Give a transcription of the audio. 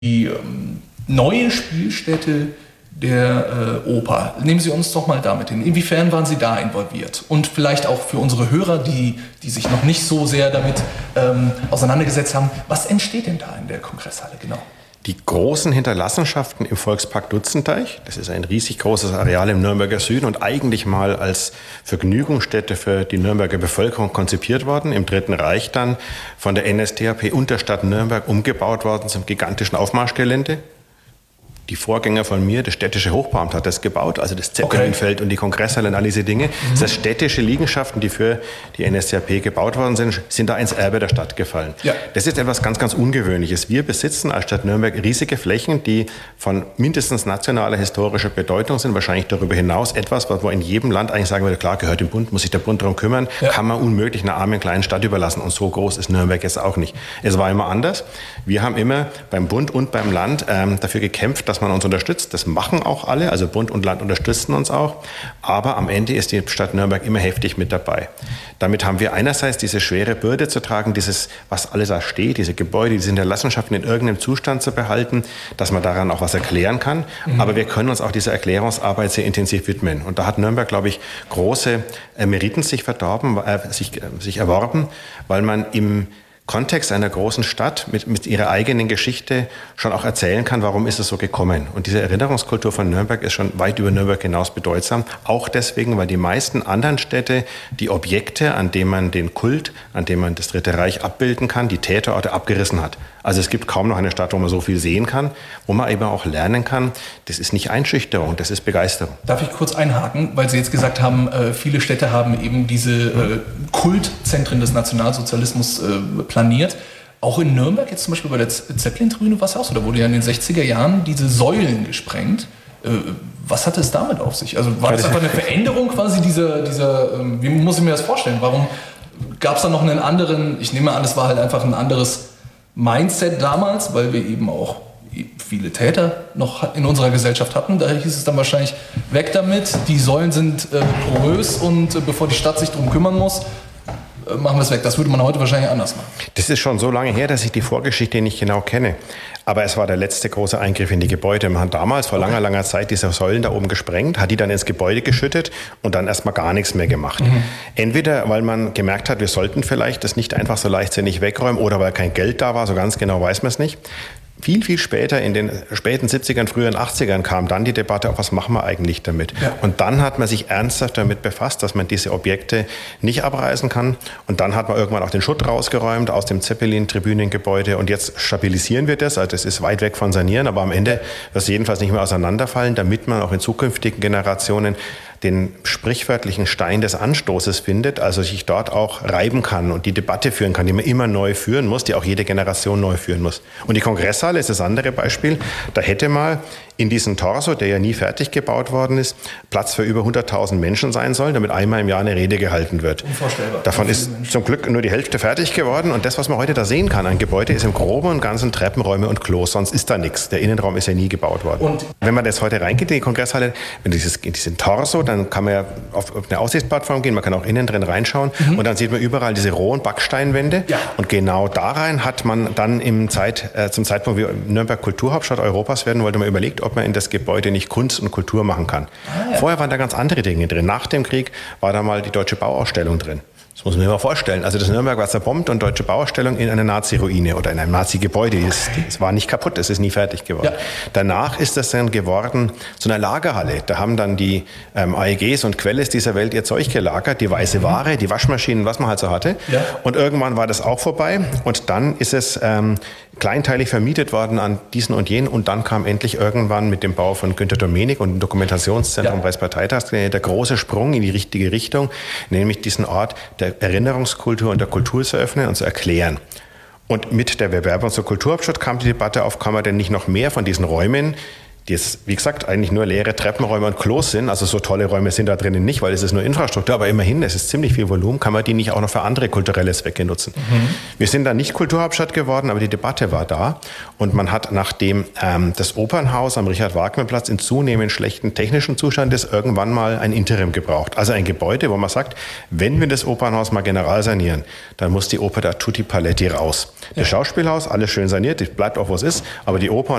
die neue Spielstätte der Oper. Nehmen Sie uns doch mal damit hin. Inwiefern waren Sie da involviert? Und vielleicht auch für unsere Hörer, die sich noch nicht so sehr damit auseinandergesetzt haben, was entsteht denn da in der Kongresshalle genau? Die großen Hinterlassenschaften im Volkspark Dutzenteich, das ist ein riesig großes Areal im Nürnberger Süden und eigentlich mal als Vergnügungsstätte für die Nürnberger Bevölkerung konzipiert worden, im Dritten Reich dann von der NSDAP und der Stadt Nürnberg umgebaut worden zum gigantischen Aufmarschgelände. Die Vorgänger von mir, das städtische Hochbauamt, hat das gebaut, also das Zeppelinfeld und die Kongresshalle und all diese Dinge. Das heißt, städtische Liegenschaften, die für die NSDAP gebaut worden sind da ins Erbe der Stadt gefallen. Ja. Das ist etwas ganz, ganz Ungewöhnliches. Wir besitzen als Stadt Nürnberg riesige Flächen, die von mindestens nationaler historischer Bedeutung sind, wahrscheinlich darüber hinaus etwas, wo in jedem Land eigentlich sagen würde, klar, gehört dem Bund, muss sich der Bund darum kümmern, kann man unmöglich einer armen kleinen Stadt überlassen. Und so groß ist Nürnberg jetzt auch nicht. Es war immer anders. Wir haben immer beim Bund und beim Land dafür gekämpft, dass man uns unterstützt. Das machen auch alle, also Bund und Land unterstützen uns auch. Aber am Ende ist die Stadt Nürnberg immer heftig mit dabei. Damit haben wir einerseits diese schwere Bürde zu tragen, dieses, was alles da steht, diese Gebäude, diese Hinterlassenschaften in irgendeinem Zustand zu behalten, dass man daran auch was erklären kann. Aber wir können uns auch dieser Erklärungsarbeit sehr intensiv widmen. Und da hat Nürnberg, glaube ich, große Meriten sich erworben, weil man im Kontext einer großen Stadt mit ihrer eigenen Geschichte schon auch erzählen kann, warum ist es so gekommen. Und diese Erinnerungskultur von Nürnberg ist schon weit über Nürnberg hinaus bedeutsam. Auch deswegen, weil die meisten anderen Städte die Objekte, an denen man den Kult, an denen man das Dritte Reich abbilden kann, die Täterorte abgerissen hat. Also es gibt kaum noch eine Stadt, wo man so viel sehen kann, wo man eben auch lernen kann, das ist nicht Einschüchterung, das ist Begeisterung. Darf ich kurz einhaken, weil Sie jetzt gesagt haben, viele Städte haben eben diese Kultzentren des Nationalsozialismus planiert. Auch in Nürnberg, jetzt zum Beispiel bei der Zeppelin-Tribüne, war es auch so, da wurde ja in den 60er Jahren diese Säulen gesprengt. Was hatte es damit auf sich? Also war das einfach eine Veränderung quasi dieser wie muss ich mir das vorstellen? Warum gab es da noch einen anderen, ich nehme an, es war halt einfach ein anderes Mindset damals, weil wir eben auch viele Täter noch in unserer Gesellschaft hatten. Da hieß es dann wahrscheinlich, weg damit, die Säulen sind porös und bevor die Stadt sich darum kümmern muss, machen wir es weg. Das würde man heute wahrscheinlich anders machen. Das ist schon so lange her, dass ich die Vorgeschichte nicht genau kenne. Aber es war der letzte große Eingriff in die Gebäude. Man hat damals vor langer Zeit diese Säulen da oben gesprengt, hat die dann ins Gebäude geschüttet und dann erstmal gar nichts mehr gemacht. Entweder, weil man gemerkt hat, wir sollten vielleicht das nicht einfach so leichtsinnig wegräumen oder weil kein Geld da war, so ganz genau weiß man es nicht. Viel, viel später, in den späten 70ern, frühen 80ern, kam dann die Debatte, was machen wir eigentlich damit? Ja. Und dann hat man sich ernsthaft damit befasst, dass man diese Objekte nicht abreißen kann. Und dann hat man irgendwann auch den Schutt rausgeräumt aus dem Zeppelin-Tribünengebäude. Und jetzt stabilisieren wir das. Also das ist weit weg von sanieren, aber am Ende wird es jedenfalls nicht mehr auseinanderfallen, damit man auch in zukünftigen Generationen den sprichwörtlichen Stein des Anstoßes findet, also sich dort auch reiben kann und die Debatte führen kann, die man immer neu führen muss, die auch jede Generation neu führen muss. Und die Kongresshalle ist das andere Beispiel. Da hätte mal in diesem Torso, der ja nie fertig gebaut worden ist, Platz für über 100.000 Menschen sein sollen, damit einmal im Jahr eine Rede gehalten wird. Unvorstellbar. Davon ist zum Glück nur die Hälfte fertig geworden. Und das, was man heute da sehen kann an Gebäude, ist im Groben und Ganzen Treppenräume und Klos. Sonst ist da nichts. Der Innenraum ist ja nie gebaut worden. Und wenn man jetzt heute reingeht in die Kongresshalle, in diesen Torso, dann kann man ja auf eine Aussichtsplattform gehen, man kann auch innen drin reinschauen und dann sieht man überall diese rohen Backsteinwände. Ja. Und genau da rein hat man dann zum Zeitpunkt, wie Nürnberg Kulturhauptstadt Europas werden wollte, man überlegt, ob man in das Gebäude nicht Kunst und Kultur machen kann. Ja. Vorher waren da ganz andere Dinge drin. Nach dem Krieg war da mal die Deutsche Bauausstellung drin. Das muss man sich mal vorstellen. Also das Nürnberg war zerbombt und Deutsche Bauausstellung in einer Nazi-Ruine oder in einem Nazi-Gebäude. Es war nicht kaputt, es ist nie fertig geworden. Ja. Danach ist das dann geworden zu einer Lagerhalle. Da haben dann die AEGs und Quelles dieser Welt ihr Zeug gelagert, die weiße Ware, die Waschmaschinen, was man halt so hatte. Ja. Und irgendwann war das auch vorbei und dann ist es kleinteilig vermietet worden an diesen und jenen und dann kam endlich irgendwann mit dem Bau von Günter Domenik und dem Dokumentationszentrum Reichsparteitags der große Sprung in die richtige Richtung, nämlich diesen Ort der Erinnerungskultur und der Kultur zu öffnen und zu erklären. Und mit der Bewerbung zur Kulturhauptstadt kam die Debatte auf, kann man denn nicht noch mehr von diesen Räumen, die jetzt, wie gesagt, eigentlich nur leere Treppenräume und Klos sind. Also so tolle Räume sind da drinnen nicht, weil es ist nur Infrastruktur. Aber immerhin, es ist ziemlich viel Volumen. Kann man die nicht auch noch für andere kulturelle Zwecke nutzen? Wir sind da nicht Kulturhauptstadt geworden, aber die Debatte war da. Und man hat, nachdem das Opernhaus am Richard-Wagner-Platz in zunehmend schlechten technischen Zustand ist, irgendwann mal ein Interim gebraucht. Also ein Gebäude, wo man sagt, wenn wir das Opernhaus mal general sanieren, dann muss die Oper da tutti paletti raus. Das Schauspielhaus, alles schön saniert, das bleibt auch, wo es ist, aber die Oper